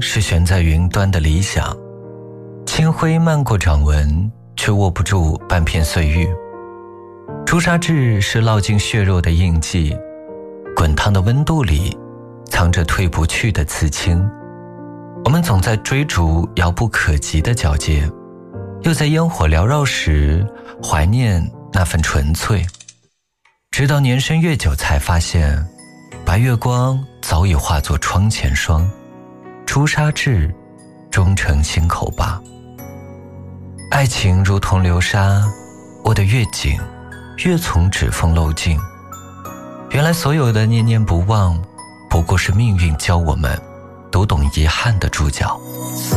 是悬在云端的理想，清辉漫过掌纹，却握不住半片碎玉。朱砂痣是烙进血肉的印记，滚烫的温度里藏着褪不去的刺青。我们总在追逐遥不可及的皎洁，又在烟火缭绕时怀念那份纯粹。直到年深月久才发现，白月光早已化作窗前霜，朱砂痣终成心口疤。爱情如同流沙，握得越紧，越从指缝漏尽。原来所有的念念不忘，不过是命运教我们读懂遗憾的注脚。